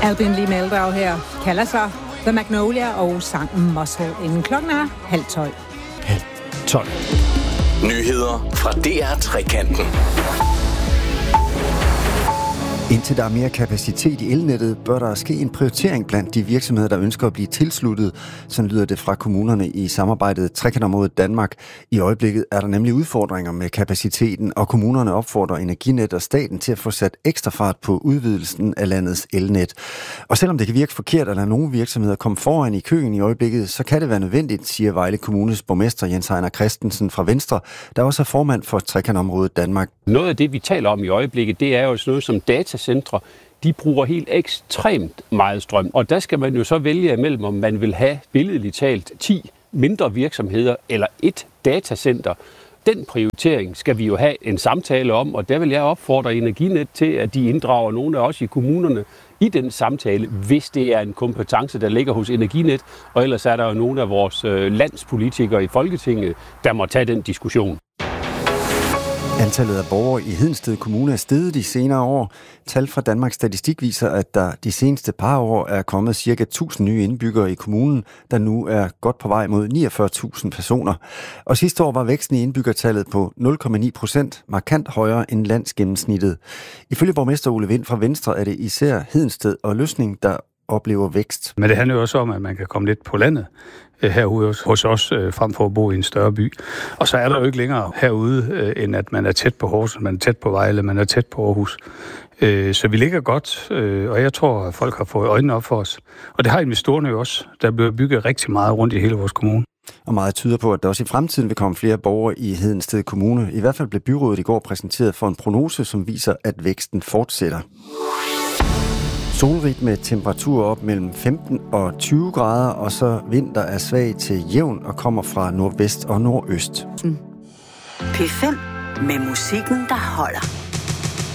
Albin Lee Meldau her kalder sig The Magnolia og sangen Muscle, inden klokken er 11:30. 12. Nyheder fra DR Trekanten. Indtil der er mere kapacitet i elnettet, bør der ske en prioritering blandt de virksomheder, der ønsker at blive tilsluttet. Sådan lyder det fra kommunerne i samarbejdet Trekantområdet Danmark. I øjeblikket er der nemlig udfordringer med kapaciteten, og kommunerne opfordrer Energinet og staten til at få sat ekstra fart på udvidelsen af landets elnet. Og selvom det kan virke forkert at lade nogle virksomheder komme foran i køen i øjeblikket, så kan det være nødvendigt, siger Vejle Kommunes borgmester Jens Ejner Christensen fra Venstre, der også er formand for Trekantområdet Danmark. Noget af det, vi taler om i øjeblikket, det er jo sådan noget som datacentre. De bruger helt ekstremt meget strøm, og der skal man jo så vælge imellem, om man vil have billedligt talt 10 mindre virksomheder eller et datacenter. Den prioritering skal vi jo have en samtale om, og der vil jeg opfordre Energinet til, at de inddrager nogle af os i kommunerne i den samtale, hvis det er en kompetence, der ligger hos Energinet, og ellers er der jo nogle af vores landspolitikere i Folketinget, der må tage den diskussion. Antallet af borgere i Hedensted Kommune er steget de senere år. Tal fra Danmarks Statistik viser, at der de seneste par år er kommet ca. 1000 nye indbyggere i kommunen, der nu er godt på vej mod 49.000 personer. Og sidste år var væksten i indbyggertallet på 0,9%, markant højere end landsgennemsnittet. Ifølge borgmester Ole Vind fra Venstre er det især Hedensted og Løsning, der oplever vækst. Men det handler jo også om, at man kan komme lidt på landet herude hos os, frem for at bo i en større by. Og så er der jo ikke længere herude, end at man er tæt på Horsens, man er tæt på Vejle, man er tæt på Aarhus. Så vi ligger godt, og jeg tror, at folk har fået øjnene op for os. Og det har investorerne jo også. Der bliver bygget rigtig meget rundt i hele vores kommune. Og meget tyder på, at der også i fremtiden vil komme flere borgere i Hedensted Kommune. I hvert fald blev byrådet i går præsenteret for en prognose, som viser, at væksten fortsætter. Solrigt med temperaturer op mellem 15 og 20 grader, og så vind, der er svag til jævn og kommer fra nordvest og nordøst. P5 med musikken, der holder.